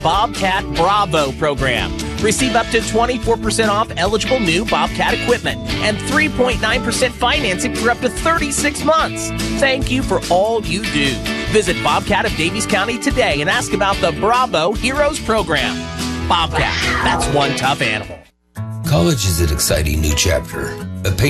Bobcat Bravo program. Receive up to 24% off eligible new Bobcat equipment and 3.9% financing for up to 36 months. Thank you for all you do. Visit Bobcat of Daviess County today and ask about the Bravo Heroes program. Bobcat, that's one tough animal. College is an exciting new chapter. A